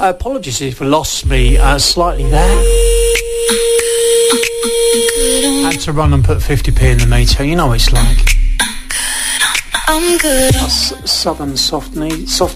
Apologies if you lost me slightly there. Had to run and put 50p in the meter. You know what it's like. I'm good. Southern soft